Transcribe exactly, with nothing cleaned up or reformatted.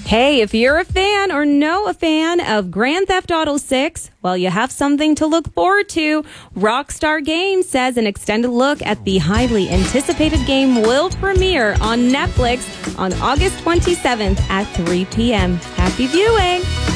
Hey, if you're a fan or know a fan of Grand Theft Auto six, well, you have something to look forward to. Rockstar Games says an extended look at the highly anticipated game will premiere on Netflix on August twenty-seventh at three p.m. Happy viewing!